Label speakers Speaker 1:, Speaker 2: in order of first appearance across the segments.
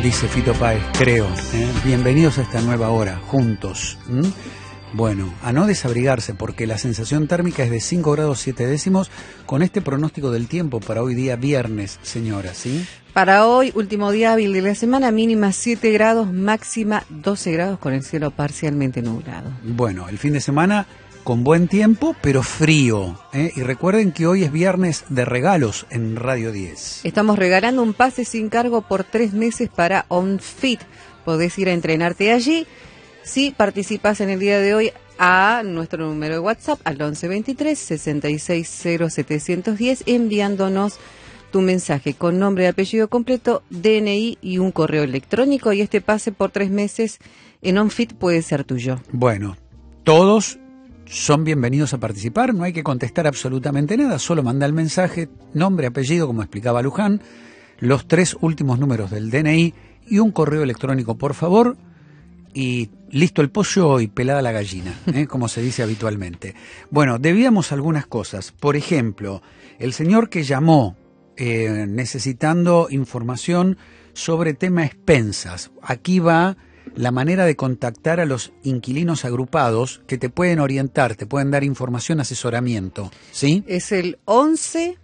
Speaker 1: dice Fito Páez, creo. Bienvenidos a esta nueva hora, juntos. Bueno, a no desabrigarse porque la sensación térmica es de 5 grados 7 décimos con este pronóstico del tiempo para hoy día viernes, señora, ¿sí?
Speaker 2: Para hoy, último día hábil de la semana, mínima 7 grados, máxima 12 grados con el cielo parcialmente nublado.
Speaker 1: Bueno, el fin de semana con buen tiempo, pero frío. Y recuerden que hoy es viernes de regalos en Radio 10.
Speaker 2: Estamos regalando un pase sin cargo por 3 meses para OnFit. Podés ir a entrenarte allí. Si participas en el día de hoy a nuestro número de WhatsApp al 1123 660710 enviándonos tu mensaje con nombre y apellido completo, DNI y un correo electrónico, y este pase por 3 meses en OnFit puede ser tuyo.
Speaker 1: Bueno, todos son bienvenidos a participar, no hay que contestar absolutamente nada, solo manda el mensaje, nombre, apellido, como explicaba Luján, los 3 últimos números del DNI y un correo electrónico, por favor. Y listo el pollo y pelada la gallina, como se dice habitualmente. Bueno, debíamos algunas cosas. Por ejemplo, el señor que llamó necesitando información sobre tema expensas. Aquí va la manera de contactar a los inquilinos agrupados que te pueden orientar, te pueden dar información, asesoramiento. ¿Sí?
Speaker 2: Es el 11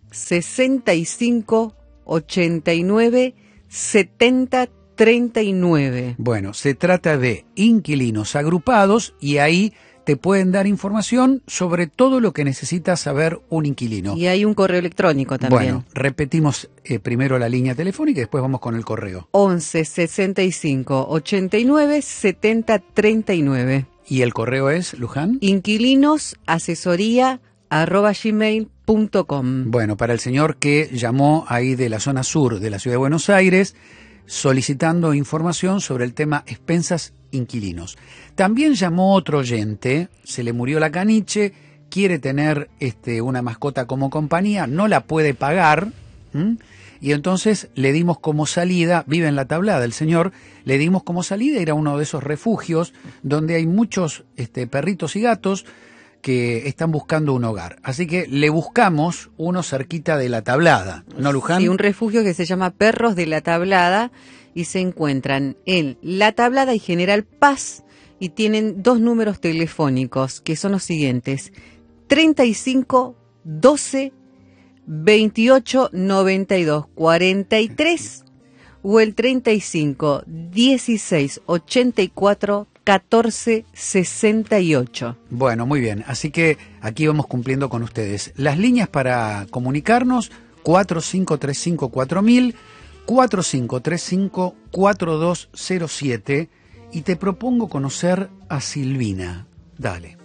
Speaker 2: 65 89 70 39.
Speaker 1: Bueno, se trata de inquilinos agrupados y ahí te pueden dar información sobre todo lo que necesita saber un inquilino.
Speaker 2: Y hay un correo electrónico también.
Speaker 1: Bueno, repetimos primero la línea telefónica y después vamos con el correo.
Speaker 2: 11 65 89 70 39.
Speaker 1: ¿Y el correo es, Luján?
Speaker 2: inquilinosasesoría@gmail.com.
Speaker 1: Bueno, para el señor que llamó ahí de la zona sur de la ciudad de Buenos Aires, solicitando información sobre el tema expensas inquilinos. También llamó otro oyente, se le murió la caniche, quiere tener una mascota como compañía, no la puede pagar, y entonces le dimos como salida, vive en La Tablada el señor, le dimos como salida ir a uno de esos refugios donde hay muchos perritos y gatos que están buscando un hogar. Así que le buscamos uno cerquita de La Tablada, ¿no, Luján?
Speaker 2: Sí, un refugio que se llama Perros de La Tablada y se encuentran en La Tablada y General Paz y tienen 2 números telefónicos que son los siguientes: 35 12 28 92 43 o el 35 16 84 14 68.
Speaker 1: Bueno, muy bien. Así que aquí vamos cumpliendo con ustedes. Las líneas para comunicarnos: 4535-4000, 4535-4207. Y te propongo conocer a Silvina. Dale.